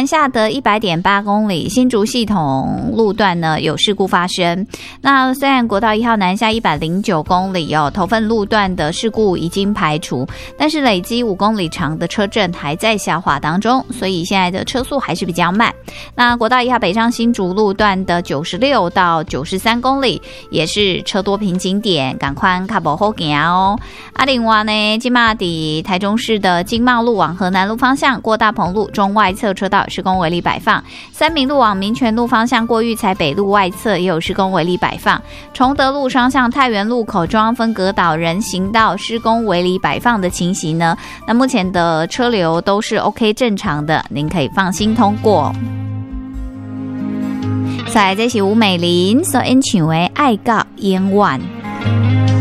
南下的100.8公里，新竹系统路段呢有事故发生。那虽然国道1号南下109公里头份路段的事故已经排除，但是累积5公里长的车阵还在消化当中，所以现在的车速还是比较慢。那国道1号北上新竹路段的96到93公里也是车多瓶颈点，赶快较不好行哦。另外呢，现在在台中市的经贸路往河南路方向过大鹏路中外侧车道施工违例摆放，三民路往民权路方向过育才北路外侧也有施工违例摆放，崇德路双向太原路口中央分隔岛人行道施工违例摆放的情形呢，那目前的车流都是 OK 正常的，您可以放心通过。再来这是吴美玲所演唱的《爱到永远》。